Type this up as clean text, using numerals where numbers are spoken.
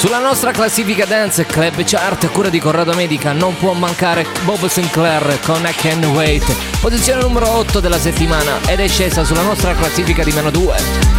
Sulla nostra classifica Dance Club Chart a cura di Corrado Medica non può mancare Bob Sinclair con I Can't Wait, posizione numero 8 della settimana ed è scesa sulla nostra classifica di -2.